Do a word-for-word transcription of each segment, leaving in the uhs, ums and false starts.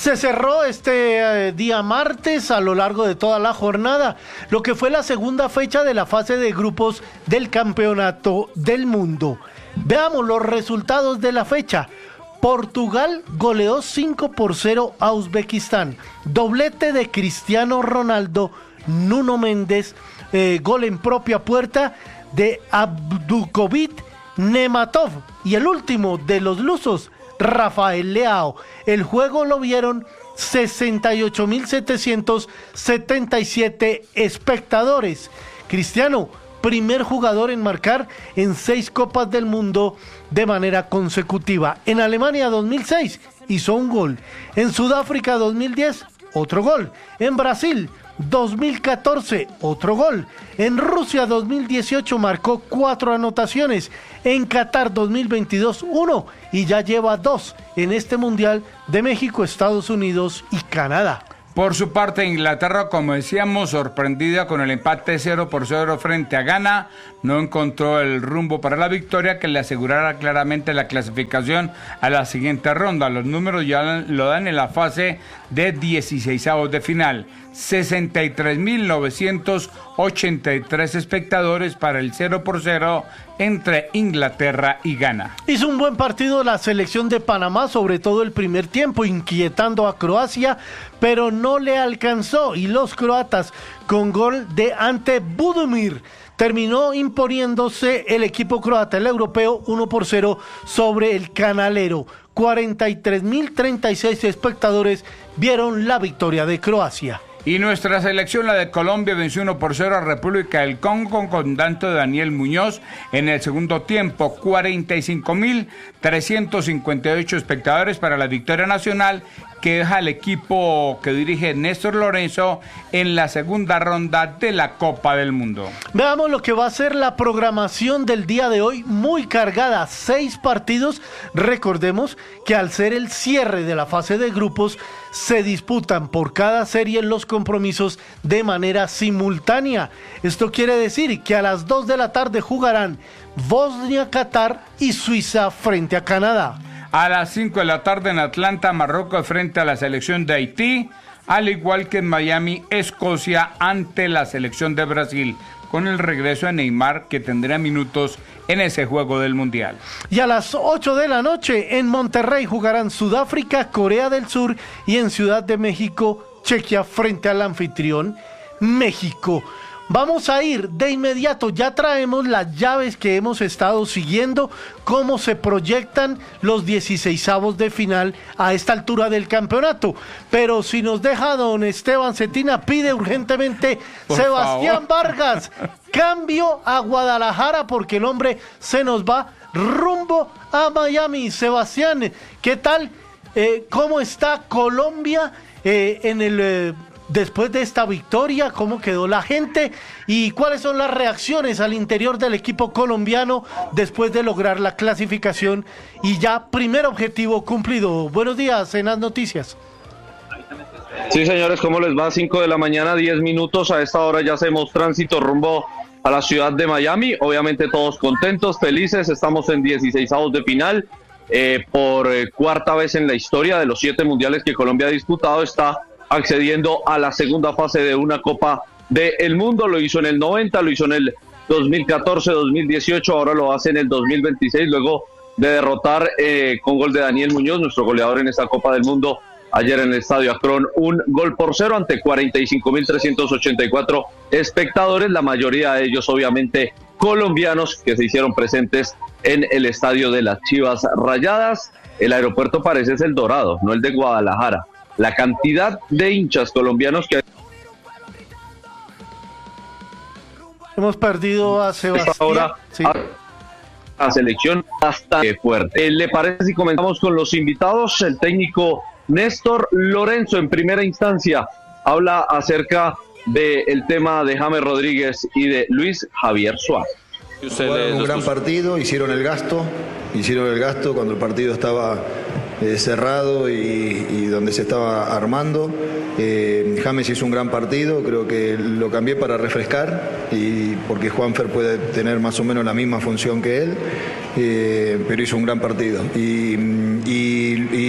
Se cerró este eh, día martes a lo largo de toda la jornada, lo que fue la segunda fecha de la fase de grupos del Campeonato del Mundo. Veamos los resultados de la fecha. Portugal goleó cinco por cero a Uzbekistán. Doblete de Cristiano Ronaldo, Nuno Méndez, eh, gol en propia puerta de Abdulkovic Nematov. Y el último de los lusos, Rafael Leao. El juego lo vieron sesenta y ocho mil setecientos setenta y siete espectadores. Cristiano, primer jugador en marcar en seis Copas del Mundo de manera consecutiva. En Alemania dos mil seis hizo un gol. En Sudáfrica dos mil diez, otro gol. En Brasil dos mil catorce, otro gol. En Rusia dos mil dieciocho marcó cuatro anotaciones. En Qatar dos mil veintidós, uno. Y ya lleva dos en este Mundial de México, Estados Unidos y Canadá. Por su parte, Inglaterra, como decíamos, sorprendida con el empate cero por cero frente a Ghana, no encontró el rumbo para la victoria que le asegurara claramente la clasificación a la siguiente ronda. Los números ya lo dan en la fase de dieciseisavos de final. sesenta y tres mil novecientos ochenta y tres espectadores para el cero por cero entre Inglaterra y Ghana. Hizo un buen partido la selección de Panamá, sobre todo el primer tiempo, inquietando a Croacia, pero no le alcanzó, y los croatas con gol de Ante Budimir terminó imponiéndose el equipo croata, el europeo, uno por cero sobre el canalero. cuarenta y tres mil treinta y seis espectadores vieron la victoria de Croacia. Y nuestra selección, la de Colombia, venció uno por cero a República del Congo con tanto de Daniel Muñoz en el segundo tiempo. cuarenta y cinco mil trescientos cincuenta y ocho espectadores para la victoria nacional, que deja al equipo que dirige Néstor Lorenzo en la segunda ronda de la Copa del Mundo. Veamos lo que va a ser la programación del día de hoy, muy cargada, seis partidos. Recordemos que al ser el cierre de la fase de grupos, se disputan por cada serie los compromisos de manera simultánea. Esto quiere decir que a las dos de la tarde jugarán Bosnia, Qatar y Suiza frente a Canadá. A las cinco de la tarde en Atlanta, Marruecos frente a la selección de Haití, al igual que en Miami, Escocia ante la selección de Brasil, con el regreso de Neymar, que tendrá minutos en ese juego del Mundial. Y a las ocho de la noche en Monterrey jugarán Sudáfrica, Corea del Sur, y en Ciudad de México, Chequia frente al anfitrión México. Vamos a ir de inmediato, ya traemos las llaves que hemos estado siguiendo, cómo se proyectan los dieciseisavos de final a esta altura del campeonato. Pero si nos deja don Esteban Cetina, pide urgentemente Por Sebastián favor. Vargas, cambio a Guadalajara porque el hombre se nos va rumbo a Miami. Sebastián, ¿qué tal? Eh, ¿Cómo está Colombia eh, en el... Eh, después de esta victoria? ¿Cómo quedó la gente? ¿Y cuáles son las reacciones al interior del equipo colombiano después de lograr la clasificación y ya primer objetivo cumplido? Buenos días en las noticias. Sí, señores, ¿cómo les va? cinco de la mañana, diez minutos. A esta hora ya hacemos tránsito rumbo a la ciudad de Miami. Obviamente todos contentos, felices. Estamos en dieciseisavos de final. Eh, por eh, cuarta vez en la historia de los siete mundiales que Colombia ha disputado, está accediendo a la segunda fase de una Copa del Mundo. Lo hizo en el noventa, lo hizo en el dos mil catorce, dos mil dieciocho, ahora lo hace en el dos mil veintiséis, luego de derrotar eh, con gol de Daniel Muñoz, nuestro goleador en esta Copa del Mundo, ayer en el Estadio Akron, un gol por cero ante cuarenta y cinco mil trescientos ochenta y cuatro espectadores, la mayoría de ellos obviamente colombianos que se hicieron presentes en el estadio de las Chivas Rayadas. El aeropuerto parece es el Dorado, no el de Guadalajara. La cantidad de hinchas colombianos que hemos perdido a Sebastián. Ahora, sí. La selección bastante fuerte. ¿Le parece si comenzamos con los invitados? El técnico Néstor Lorenzo, en primera instancia, habla acerca del tema de James Rodríguez y de Luis Javier Suárez. Jugaron un gran partido, hicieron el gasto, hicieron el gasto cuando el partido estaba eh, cerrado y, y donde se estaba armando. Eh, James hizo un gran partido, creo que lo cambié para refrescar, y porque Juanfer puede tener más o menos la misma función que él, eh, pero hizo un gran partido. Y, y, y Luis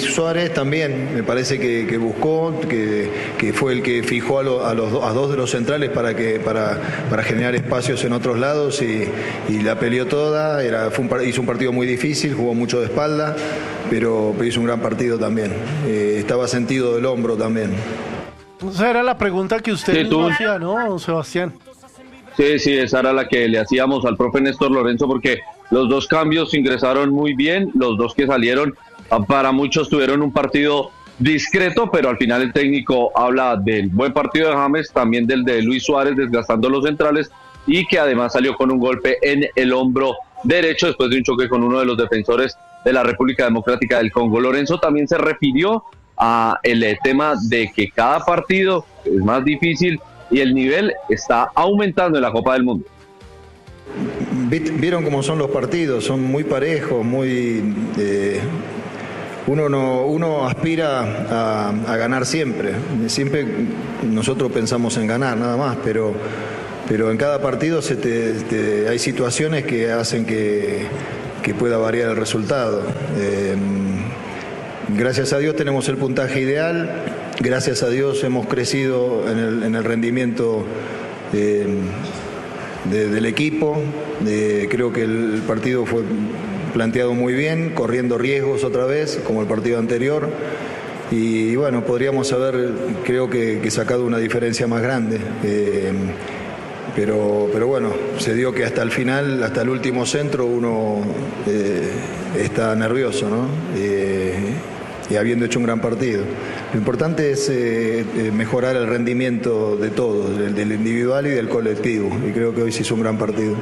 Luis Suárez también me parece que, que buscó, que, que fue el que fijó a, lo, a, los, a dos de los centrales para, que, para, para generar espacios en otros lados y, y la peleó toda. Era, fue un, hizo un partido muy difícil, jugó mucho de espalda, pero, pero hizo un gran partido también. Eh, estaba sentido del hombro también. Esa era la pregunta que usted Sí, mismo tú. hacía, ¿no, Sebastián? Sí, sí, esa era la que le hacíamos al profe Néstor Lorenzo, porque los dos cambios ingresaron muy bien, los dos que salieron para muchos tuvieron un partido discreto, pero al final el técnico habla del buen partido de James, también del de Luis Suárez desgastando los centrales y que además salió con un golpe en el hombro derecho después de un choque con uno de los defensores de la República Democrática del Congo. Lorenzo también se refirió a el tema de que cada partido es más difícil y el nivel está aumentando en la Copa del Mundo. Vieron cómo son los partidos, son muy parejos, muy eh, uno no uno aspira a, a ganar siempre. Siempre nosotros pensamos en ganar nada más, pero pero en cada partido se te, te, hay situaciones que hacen que, que pueda variar el resultado. Eh, gracias a Dios tenemos el puntaje ideal. Gracias a Dios hemos crecido en el, en el rendimiento eh, de, del equipo. Eh, creo que el partido fue planteado muy bien, corriendo riesgos otra vez, como el partido anterior. Y bueno, podríamos haber, creo que, que sacado una diferencia más grande. Eh, pero, pero bueno, se dio que hasta el final, hasta el último centro, uno eh, está nervioso, ¿no? Eh, y habiendo hecho un gran partido. Lo importante es eh, mejorar el rendimiento de todos, del, del individual y del colectivo, y creo que hoy se hizo un gran partido.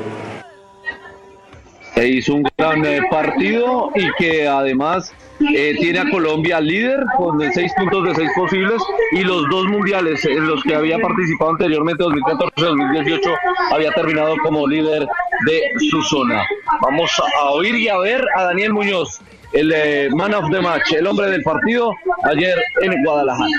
Se hizo un gran eh, partido y que además eh, tiene a Colombia líder con seis puntos de seis posibles y los dos mundiales en los que había participado anteriormente, dos mil catorce y dos mil dieciocho, había terminado como líder de su zona. Vamos a oír y a ver a Daniel Muñoz, el eh, man of the match, el hombre del partido ayer en Guadalajara.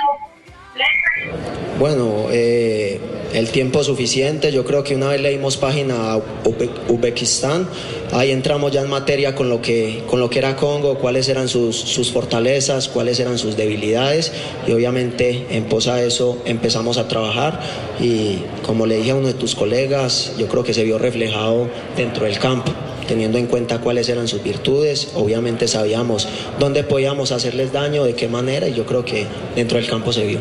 Bueno, eh, el tiempo suficiente, yo creo que una vez leímos página a Uzbe- Uzbekistán, ahí entramos ya en materia con lo que, con lo que era Congo, cuáles eran sus, sus fortalezas, cuáles eran sus debilidades y obviamente en pos a eso empezamos a trabajar y como le dije a uno de tus colegas, yo creo que se vio reflejado dentro del campo. Teniendo en cuenta cuáles eran sus virtudes, obviamente sabíamos dónde podíamos hacerles daño, de qué manera, y yo creo que dentro del campo se vio.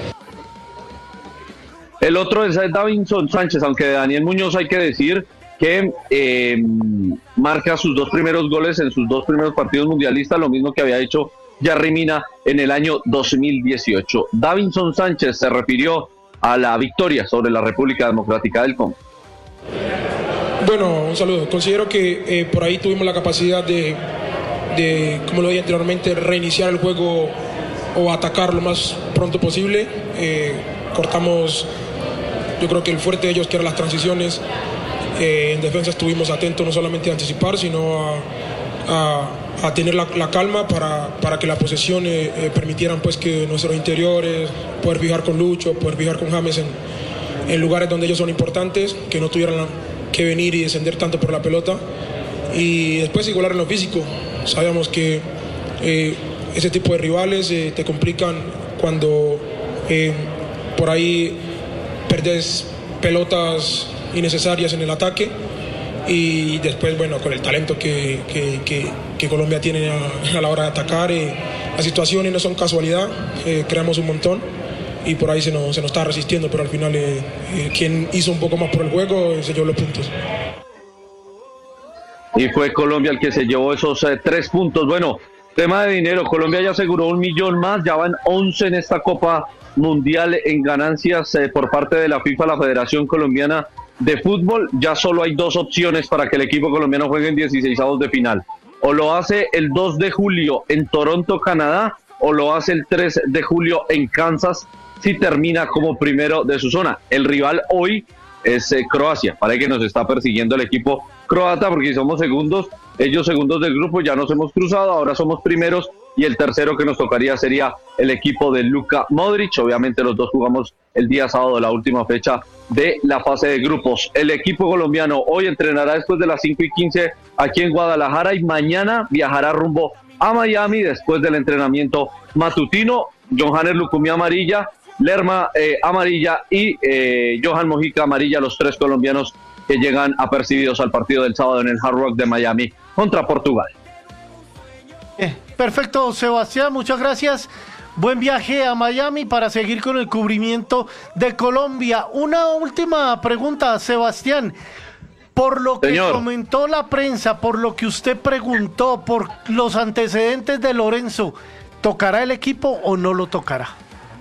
El otro es Davinson Sánchez, aunque de Daniel Muñoz hay que decir que eh, marca sus dos primeros goles en sus dos primeros partidos mundialistas, lo mismo que había hecho Yerry Mina en el año dos mil dieciocho. Davinson Sánchez se refirió a la victoria sobre la República Democrática del Congo. Bueno, un saludo. Considero que eh, por ahí tuvimos la capacidad de, de, como lo dije anteriormente, reiniciar el juego o atacar lo más pronto posible. Eh, cortamos, yo creo que el fuerte de ellos, que eran las transiciones. Eh, en defensa estuvimos atentos no solamente a anticipar, sino a, a, a tener la, la calma para, para que la posesión eh, eh, permitieran pues que nuestros interiores, poder fijar con Lucho, poder fijar con James en, en lugares donde ellos son importantes, que no tuvieran la, que venir y descender tanto por la pelota y después igualar en lo físico. Sabíamos que eh, ese tipo de rivales eh, te complican cuando eh, por ahí perdés pelotas innecesarias en el ataque y después, bueno, con el talento que, que, que, que Colombia tiene a, a la hora de atacar, eh, las situaciones no son casualidad, eh, creamos un montón y por ahí se nos, se nos está resistiendo, pero al final eh, eh, quien hizo un poco más por el juego eh, se llevó los puntos. Y fue Colombia el que se llevó esos eh, tres puntos. Bueno, tema de dinero, Colombia ya aseguró un millón más, ya van once en esta Copa Mundial en ganancias eh, por parte de la FIFA, la Federación Colombiana de Fútbol. Ya solo hay dos opciones para que el equipo colombiano juegue en dieciseisavos de final. O lo hace el dos de julio en Toronto, Canadá, o lo hace el tres de julio en Kansas, si termina como primero de su zona. El rival hoy es eh, Croacia. Parece que nos está persiguiendo el equipo croata porque si somos segundos, ellos segundos del grupo, ya nos hemos cruzado, ahora somos primeros y el tercero que nos tocaría sería el equipo de Luka Modric. Obviamente los dos jugamos el día sábado, la última fecha de la fase de grupos. El equipo colombiano hoy entrenará después de las cinco y quince aquí en Guadalajara y mañana viajará rumbo a Miami después del entrenamiento matutino. John Hanner Lucumí amarilla, Lerma eh, amarilla y eh, Johan Mojica amarilla, los tres colombianos que llegan apercibidos al partido del sábado en el Hard Rock de Miami contra Portugal. Eh, perfecto, Sebastián, muchas gracias. Buen viaje a Miami para seguir con el cubrimiento de Colombia. Una última pregunta, Sebastián. Por lo que Señor. comentó la prensa, por lo que usted preguntó, por los antecedentes de Lorenzo, ¿tocará el equipo o no lo tocará?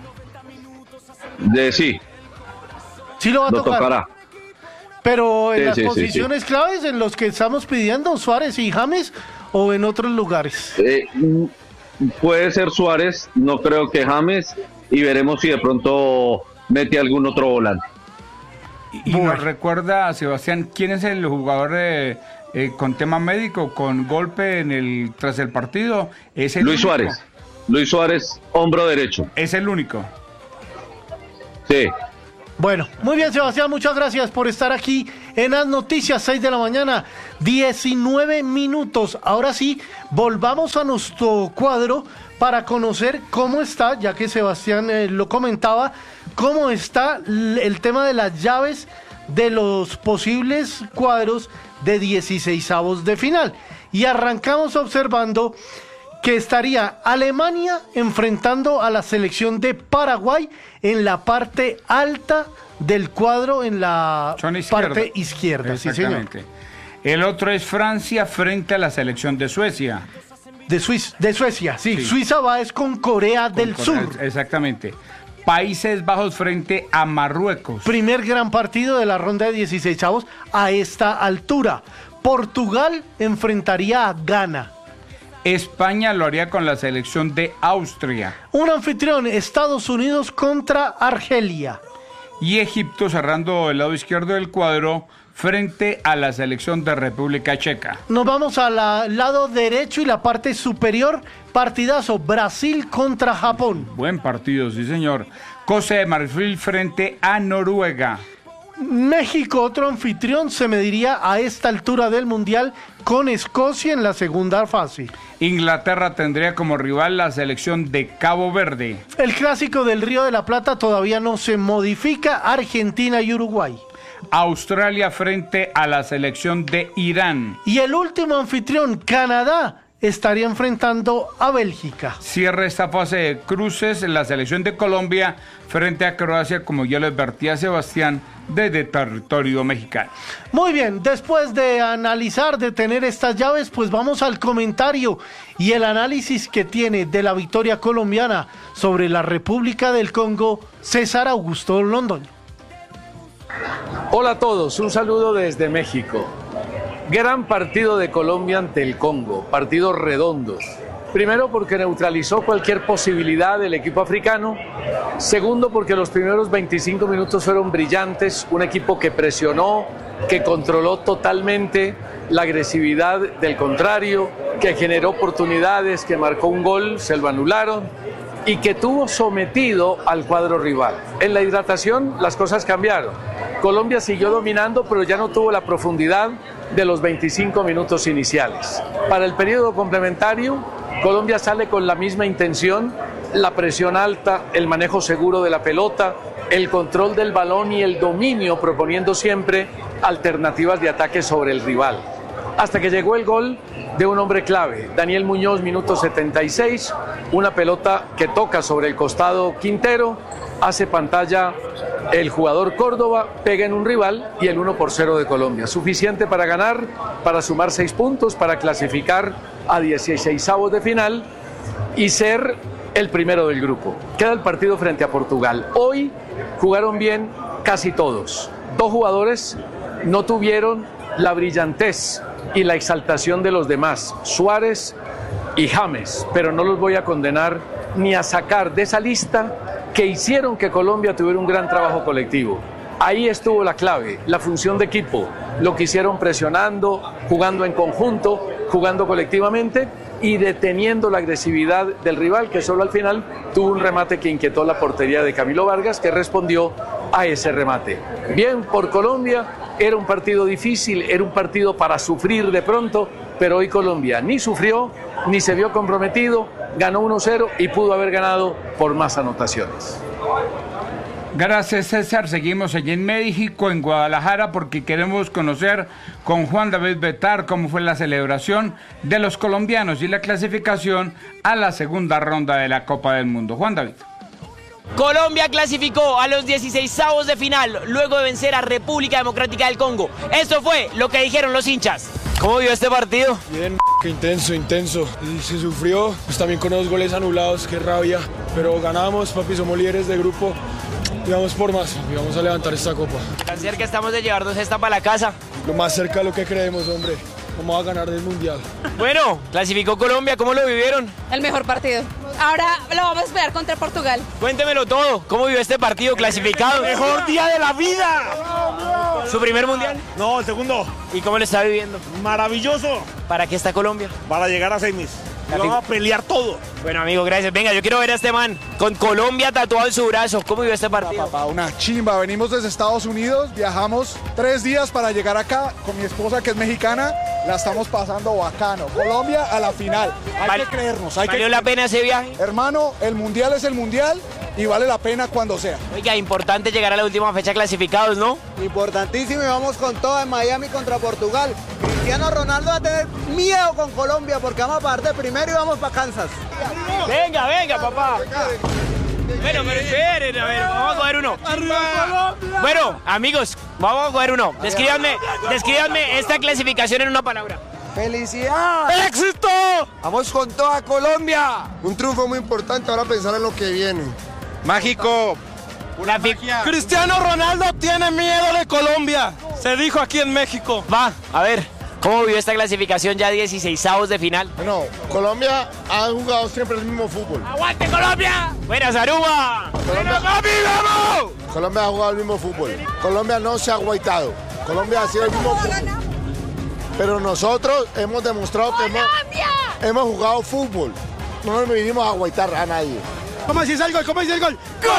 De sí. Sí lo va a Lo tocar. tocará. Pero en Sí, las sí, sí, posiciones sí. claves en los que estamos pidiendo, Suárez y James, o en otros lugares. Eh, puede ser Suárez, no creo que James, y veremos si de pronto mete algún otro volante. Y, y Bueno. nos recuerda, Sebastián, ¿quién es el jugador eh, eh, con tema médico, con golpe en el tras el partido? ¿Es el Luis único? Suárez. Luis Suárez, hombro derecho. Es el único. Sí. Bueno, muy bien, Sebastián, muchas gracias por estar aquí en las noticias, seis de la mañana, diecinueve minutos. Ahora sí, volvamos a nuestro cuadro para conocer cómo está, ya que Sebastián eh, lo comentaba, cómo está l- el tema de las llaves de los posibles cuadros de dieciseisavos de final. Y arrancamos observando que estaría Alemania enfrentando a la selección de Paraguay en la parte alta del cuadro, en la Zona izquierda. parte izquierda. Sí, señor. Exactamente. El otro es Francia frente a la selección de Suecia. De, Suiz- de Suecia, sí. Sí. Suiza va es con Corea del Con- Sur. Exactamente. Países Bajos frente a Marruecos. Primer gran partido de la ronda de dieciseisavos a esta altura. Portugal enfrentaría a Ghana. España lo haría con la selección de Austria. Un anfitrión, Estados Unidos contra Argelia. Y Egipto cerrando el lado izquierdo del cuadro frente a la selección de República Checa. Nos vamos al lado derecho y la parte superior. Partidazo, Brasil contra Japón. Buen partido, sí señor. Costa de Marfil frente a Noruega. México, otro anfitrión, se mediría a esta altura del Mundial con Escocia en la segunda fase. Inglaterra tendría como rival la selección de Cabo Verde. El clásico del Río de la Plata todavía no se modifica, Argentina y Uruguay. Australia frente a la selección de Irán. Y el último anfitrión, Canadá, estaría enfrentando a Bélgica. Cierra esta fase de cruces la selección de Colombia frente a Croacia, como ya lo advertía Sebastián, desde territorio mexicano. Muy bien, después de analizar, de tener estas llaves, pues vamos al comentario y el análisis que tiene de la victoria colombiana sobre la República del Congo, César Augusto Londoño. Hola a todos, un saludo desde México. Gran partido de Colombia ante el Congo, partido redondo. Primero porque neutralizó cualquier posibilidad del equipo africano. Segundo porque los primeros veinticinco minutos fueron brillantes, un equipo que presionó, que controló totalmente la agresividad del contrario, que generó oportunidades, que marcó un gol, se lo anularon y que tuvo sometido al cuadro rival. En la hidratación las cosas cambiaron. Colombia siguió dominando, pero ya no tuvo la profundidad de los veinticinco minutos iniciales. Para el periodo complementario, Colombia sale con la misma intención, la presión alta, el manejo seguro de la pelota, el control del balón y el dominio, proponiendo siempre alternativas de ataque sobre el rival. Hasta que llegó el gol de un hombre clave, Daniel Muñoz, minuto setenta y seis, una pelota que toca sobre el costado Quintero, hace pantalla el jugador Córdoba, pega en un rival y el uno por cero de Colombia. Suficiente para ganar, para sumar seis puntos, para clasificar a dieciseisavos de final y ser el primero del grupo. Queda el partido frente a Portugal. Hoy jugaron bien casi todos. Dos jugadores no tuvieron la brillantez y la exaltación de los demás, Suárez y James, pero no los voy a condenar ni a sacar de esa lista que hicieron que Colombia tuviera un gran trabajo colectivo. Ahí estuvo la clave, la función de equipo, lo que hicieron presionando, jugando en conjunto, jugando colectivamente y deteniendo la agresividad del rival, que solo al final tuvo un remate que inquietó la portería de Camilo Vargas, que respondió a ese remate. Bien por Colombia, era un partido difícil, era un partido para sufrir de pronto, pero hoy Colombia ni sufrió, ni se vio comprometido, ganó uno cero y pudo haber ganado por más anotaciones. Gracias, César. Seguimos allí en México, en Guadalajara, porque queremos conocer con Juan David Betar cómo fue la celebración de los colombianos y la clasificación a la segunda ronda de la Copa del Mundo. Juan David. Colombia clasificó a los dieciseisavos de final luego de vencer a República Democrática del Congo. Eso fue lo que dijeron los hinchas. ¿Cómo vio este partido? Bien, que intenso, intenso. Y se sufrió, pues también con dos goles anulados, qué rabia. Pero ganamos, papi, somos líderes de grupo. Y vamos por más, y vamos a levantar esta copa. Tan cerca estamos de llevarnos esta para la casa. Lo más cerca de lo que creemos, hombre. Vamos a ganar del Mundial. Bueno, clasificó Colombia, ¿cómo lo vivieron? El mejor partido. Ahora lo vamos a esperar contra Portugal. Cuéntemelo todo, ¿cómo vivió este partido clasificado? ¡El mejor día de la vida! ¿Su primer mundial? No, el segundo. ¿Y cómo lo está viviendo? Maravilloso. ¿Para qué está Colombia? Para llegar a semis. Vamos a pelear todo. Bueno, amigo, gracias. Venga, yo quiero ver a este man con Colombia tatuado en su brazo. ¿Cómo vivió este partido? Papá, una chimba. Venimos desde Estados Unidos, viajamos tres días para llegar acá con mi esposa que es mexicana. La estamos pasando bacano. Colombia a la final. Hay Vale. que creernos. Hay ¿Valió que... la pena ese viaje? Hermano, el mundial es el mundial y vale la pena cuando sea. Oiga, importante llegar a la última fecha clasificados, ¿no? Importantísimo, y vamos con todo en Miami contra Portugal. Cristiano Ronaldo va a tener miedo con Colombia porque vamos a partir primero y vamos para Kansas. Venga, venga, papá. Bueno, pero esperen, a ver, vamos a coger uno. Bueno, amigos, vamos a coger uno. Descríbanme, descríbanme esta clasificación en una palabra. ¡Felicidad! ¡Éxito! Vamos con toda Colombia. Un triunfo muy importante, ahora pensar en lo que viene. Mágico. La fi- Cristiano Ronaldo tiene miedo de Colombia. Se dijo aquí en México. Va, a ver, ¿cómo vivió esta clasificación ya dieciseisavos de final? Bueno, Colombia ha jugado siempre el mismo fútbol. ¡Aguante Colombia! ¡Buena Zaruma! Colombia, ¡Papi, vamos! Colombia ha jugado el mismo fútbol. Colombia no se ha agüitado. Colombia ha sido el mismo fútbol. Pero nosotros hemos demostrado que hemos, hemos jugado fútbol. No nos vinimos a agüitar a nadie. ¿Cómo dice el gol? ¿Cómo dice el gol? ¡Gol!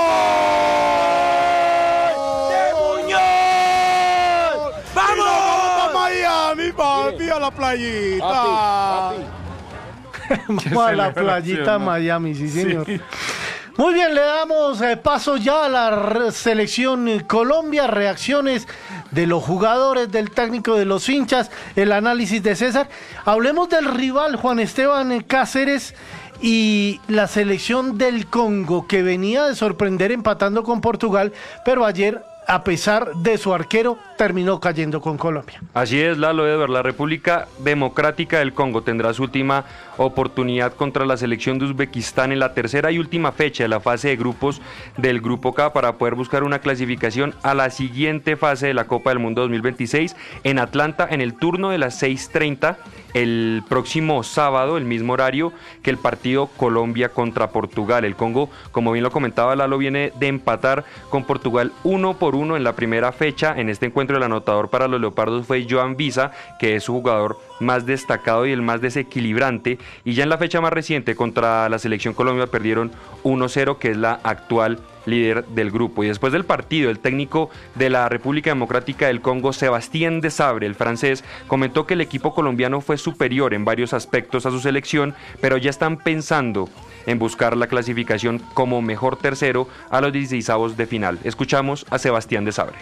¡De Muñoz! ¡Vamos! ¡Vamos a Miami, papi! ¡A la playita! Papi, papi. Vamos a la playita Miami, sí, señor. Sí. Muy bien, le damos eh, paso ya a la re- selección eh, Colombia, reacciones de los jugadores, del técnico, de los hinchas, el análisis de César. Hablemos del rival, Juan Esteban Cáceres, y la selección del Congo, que venía de sorprender empatando con Portugal, pero ayer, a pesar de su arquero, terminó cayendo con Colombia. Así es, Lalo Edward, la República Democrática del Congo tendrá su última oportunidad contra la selección de Uzbekistán en la tercera y última fecha de la fase de grupos del Grupo K para poder buscar una clasificación a la siguiente fase de la Copa del Mundo dos mil veintiséis en Atlanta en el turno de las seis treinta el próximo sábado, el mismo horario que el partido Colombia contra Portugal. El Congo, como bien lo comentaba Lalo, viene de empatar con Portugal uno por uno en la primera fecha. En este encuentro el anotador para los Leopardos fue Joan Visa, que es su jugador más destacado y el más desequilibrante, y ya en la fecha más reciente contra la selección Colombia perdieron uno cero, que es la actual líder del grupo. Y después del partido, el técnico de la República Democrática del Congo, Sébastien Desabre, el francés, comentó que el equipo colombiano fue superior en varios aspectos a su selección, pero ya están pensando en buscar la clasificación como mejor tercero a los dieciseisavos de final. Escuchamos a Sébastien Desabre.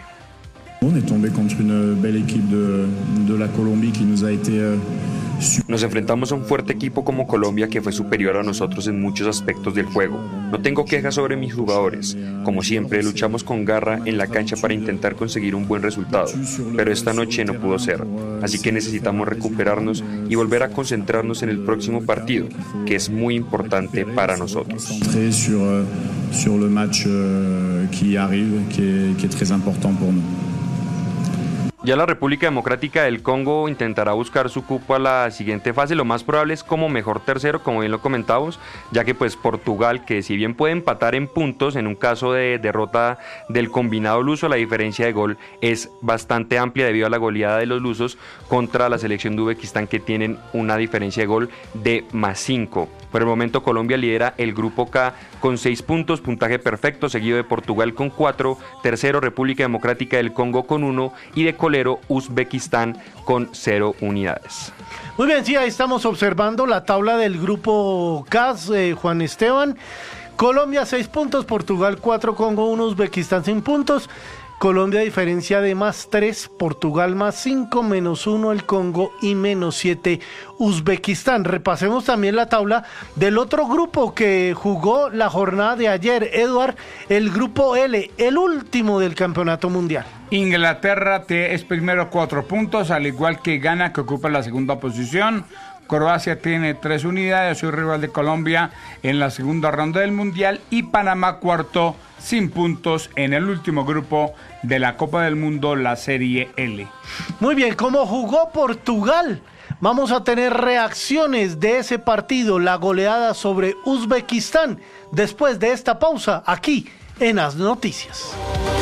Nos enfrentamos a un fuerte equipo como Colombia que fue superior a nosotros en muchos aspectos del juego. No tengo quejas sobre mis jugadores. Como siempre, luchamos con garra en la cancha para intentar conseguir un buen resultado, pero esta noche no pudo ser. Así que necesitamos recuperarnos y volver a concentrarnos en el próximo partido, que es muy importante para nosotros. Sur le match qui arrive, qui est très important pour nous. Ya la República Democrática del Congo intentará buscar su cupo a la siguiente fase. Lo más probable es como mejor tercero, como bien lo comentábamos, ya que pues Portugal, que si bien puede empatar en puntos en un caso de derrota del combinado luso, la diferencia de gol es bastante amplia debido a la goleada de los lusos contra la selección de Uzbekistán, que tienen una diferencia de gol de más cinco. Por el momento Colombia lidera el grupo K con seis puntos, puntaje perfecto, seguido de Portugal con cuatro, tercero República Democrática del Congo con uno y de Colombia colero Uzbekistán con cero unidades. Muy bien, sí, ahí estamos observando la tabla del grupo C A S, eh, Juan Esteban. Colombia seis puntos, Portugal cuatro, Congo uno, Uzbekistán sin puntos. Colombia diferencia de más tres, Portugal más cinco, menos uno el Congo y menos siete Uzbekistán. Repasemos también la tabla del otro grupo que jugó la jornada de ayer, Eduard, el grupo L, el último del campeonato mundial. Inglaterra es primero cuatro puntos, al igual que Ghana, que ocupa la segunda posición. Croacia tiene tres unidades, soy rival de Colombia en la segunda ronda del Mundial, y Panamá cuarto sin puntos en el último grupo de la Copa del Mundo, la Serie L. Muy bien, ¿cómo jugó Portugal? Vamos a tener reacciones de ese partido, la goleada sobre Uzbekistán, después de esta pausa aquí en As Noticias.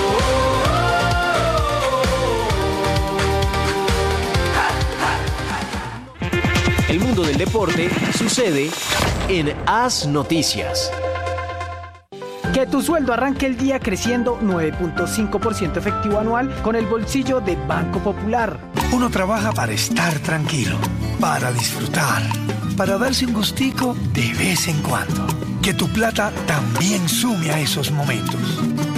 El mundo del deporte sucede en As Noticias. Que tu sueldo arranque el día creciendo nueve punto cinco por ciento efectivo anual con el bolsillo de Banco Popular. Uno trabaja para estar tranquilo, para disfrutar, para darse un gustico de vez en cuando. Que tu plata también sume a esos momentos.